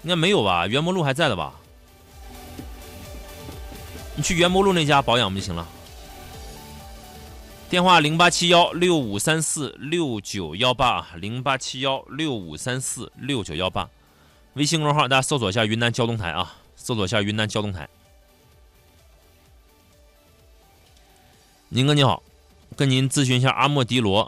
应该没有吧？元博路还在的吧？你去元博路那家保养不就行了？电话087165346918，087165346918。微信公众号大家搜索一下云南交通台啊，搜索一下云南交通台。宁哥你好，跟您咨询一下阿莫迪罗，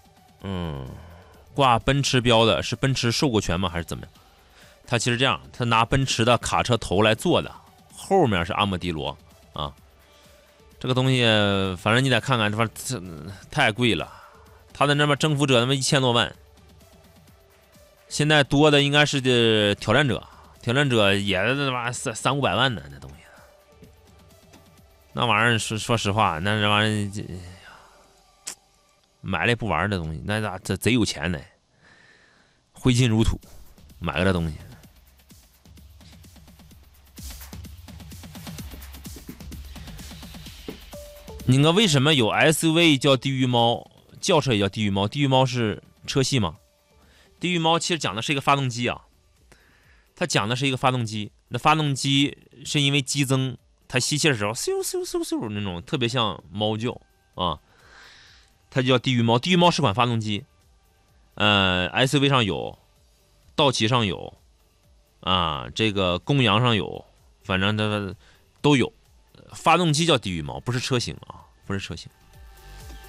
挂奔驰标的是奔驰授过权吗？还是怎么样？他其实这样，他拿奔驰的卡车头来做的，后面是阿莫迪罗啊。这个东西反正你得看看，这太贵了。他的那边征服者他妈1000多万，现在多的应该是挑战者，挑战者也他妈300-500万呢，那东西。那玩意儿说实话，那这玩意儿买了也不玩这东西，那咋这贼有钱呢？挥金如土，买个这东西。你个为什么有 SUV 叫地狱猫，轿车也叫地狱猫？地狱猫是车系吗？地狱猫其实讲的是一个发动机啊，它讲的是一个发动机。那发动机是因为激增，它吸气的时候嗖嗖嗖嗖那种，特别像猫叫啊，它就叫地狱猫。地狱猫是款发动机，SUV 上有，道奇上有，啊，这个公羊上有，反正它都有。发动机叫地狱猫，不是车型啊，不是车型。